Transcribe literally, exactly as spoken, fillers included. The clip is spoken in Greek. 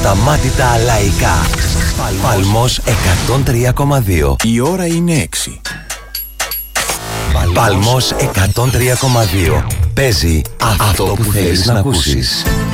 ανασταμάτητα λαϊκά. Παλμός εκατόν τρία κόμμα δύο. Η ώρα είναι έξι. Παλμός εκατόν τρία κόμμα δύο. Παίζει αυτό που θέλεις να ακούσεις.